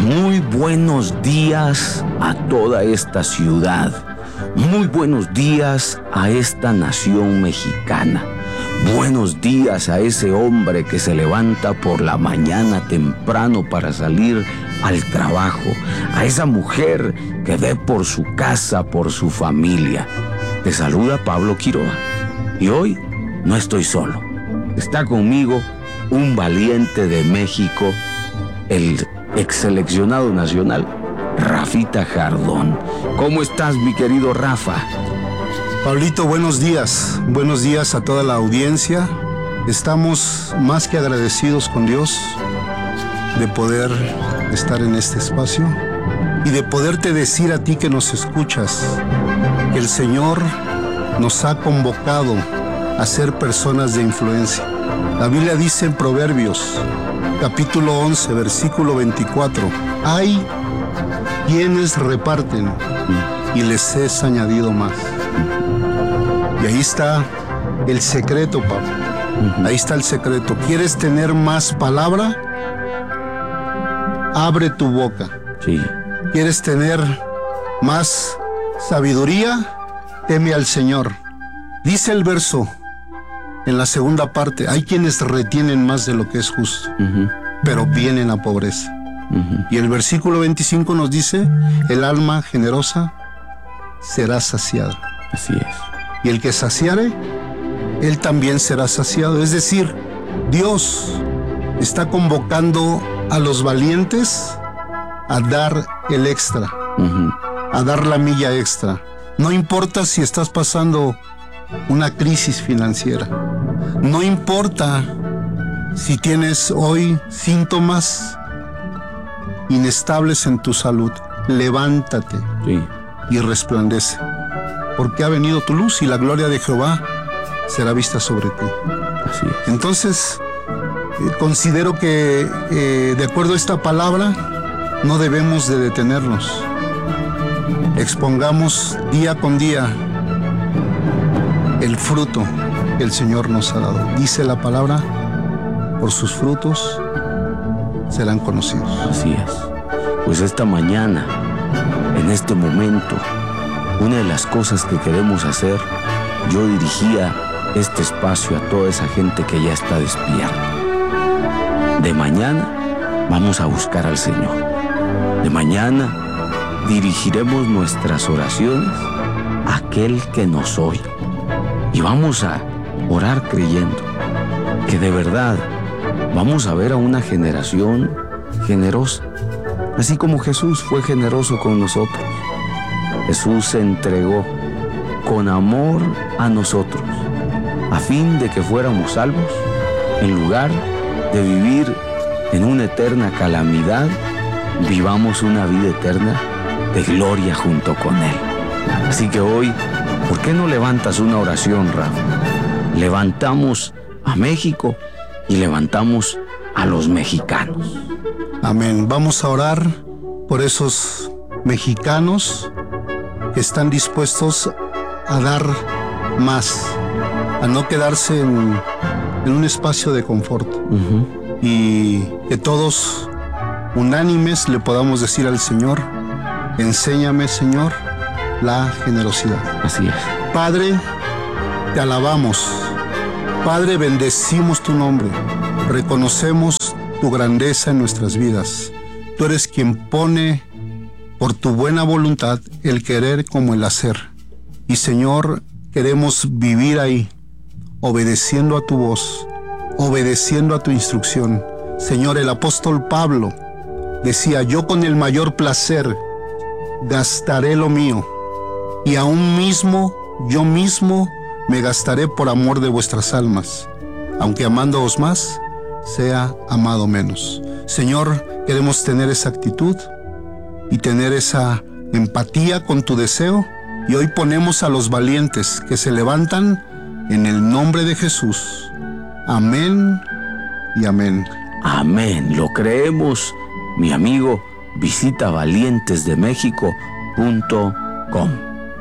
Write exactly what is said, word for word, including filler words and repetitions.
Muy buenos días a toda esta ciudad. Muy buenos días a esta nación mexicana. Buenos días a ese hombre que se levanta por la mañana temprano para salir al trabajo. A esa mujer que ve por su casa, por su familia. Te saluda Pablo Quiroga. Y hoy no estoy solo. Está conmigo un valiente de México, el ex seleccionado nacional, Rafita Jardón. ¿Cómo estás, mi querido Rafa? Pablito, buenos días. Buenos días a toda la audiencia. Estamos más que agradecidos con Dios de poder estar en este espacio y de poderte decir a ti que nos escuchas que el Señor nos ha convocado a ser personas de influencia. La Biblia dice en Proverbios, capítulo once, versículo veinticuatro, hay quienes reparten y les es añadido más. Y ahí está el secreto, Pablo. Ahí está el secreto. ¿Quieres tener más palabra? Abre tu boca. Sí. ¿Quieres tener más sabiduría? Teme al Señor. Dice el verso en la segunda parte, hay quienes retienen más de lo que es justo, uh-huh. pero vienen a pobreza. Uh-huh. Y el versículo veinticinco nos dice, el alma generosa será saciada. Así es. Y el que saciare, él también será saciado. Es decir, Dios está convocando a los valientes a dar el extra, uh-huh. a dar la milla extra. No importa si estás pasando una crisis financiera. No importa si tienes hoy síntomas inestables en tu salud. Levántate sí. y resplandece. Porque ha venido tu luz y la gloria de Jehová será vista sobre ti. Así es. Entonces, eh, considero que eh, de acuerdo a esta palabra, no debemos de detenernos. Expongamos día con día el fruto que el Señor nos ha dado. Dice la palabra, por sus frutos serán conocidos. Así es. Pues esta mañana, en este momento, una de las cosas que queremos hacer, yo dirigía este espacio a toda esa gente que ya está despierta. De mañana vamos a buscar al Señor. De mañana dirigiremos nuestras oraciones a aquel que nos oye. Y vamos a orar creyendo que de verdad vamos a ver a una generación generosa, así como Jesús fue generoso con nosotros. Jesús se entregó con amor a nosotros, a fin de que fuéramos salvos, en lugar de vivir en una eterna calamidad, vivamos una vida eterna de gloria junto con Él. Así que hoy, ¿por qué no levantas una oración, Rafa? Levantamos a México y levantamos a los mexicanos. Amén. Vamos a orar por esos mexicanos que están dispuestos a dar más, a no quedarse en, en un espacio de confort. Uh-huh. Y que todos unánimes le podamos decir al Señor, enséñame, Señor, la generosidad. Así es. Padre, te alabamos. Padre, bendecimos tu nombre. Reconocemos tu grandeza en nuestras vidas. Tú eres quien pone por tu buena voluntad el querer como el hacer. Y Señor, queremos vivir ahí, obedeciendo a tu voz, obedeciendo a tu instrucción. Señor, el apóstol Pablo decía, yo con el mayor placer gastaré lo mío, y aún mismo, yo mismo me gastaré por amor de vuestras almas, aunque amándoos más, sea amado menos. Señor, queremos tener esa actitud y tener esa empatía con tu deseo, y hoy ponemos a los valientes que se levantan en el nombre de Jesús. Amén y amén. Amén, lo creemos, mi amigo. Visita valientes de méxico punto com.